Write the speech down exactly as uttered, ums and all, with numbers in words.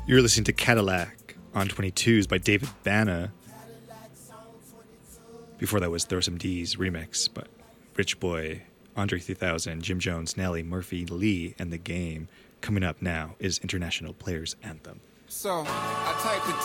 You're listening to Cadillac on twenty-twos by David Bana. Before that was Throw Some D's remix, but Rich Boy, Andre three thousand, Jim Jones, Nelly, Murphy, Lee, and The Game. Coming up now is International Players Anthem. So, I typed the